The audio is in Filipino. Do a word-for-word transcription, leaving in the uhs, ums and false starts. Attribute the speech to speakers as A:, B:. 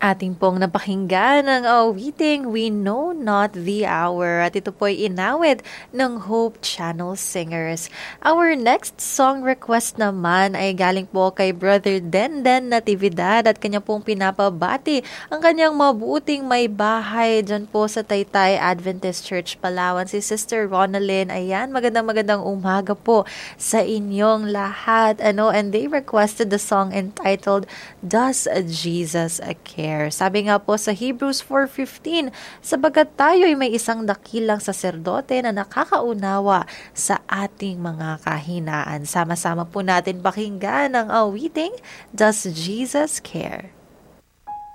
A: Ating pong napakinggan ang awiting We Know Not the Hour at ito po ay inawit ng Hope Channel Singers. Our next song request naman ay galing po kay Brother Denden Natividad at kanya pong pinapabati ang kanyang mabuting may bahay dyan po sa Taytay Adventist Church, Palawan, si Sister Ronalyn. Ayan, magandang magandang umaga po sa inyong lahat. Ano, and they requested the song entitled Does Jesus Care? Sabi nga po sa Hebrews four fifteen, sabagat tayo'y may isang dakilang saserdote na nakakaunawa sa ating mga kahinaan. Sama-sama po natin pakinggan ang awiting Does Jesus Care?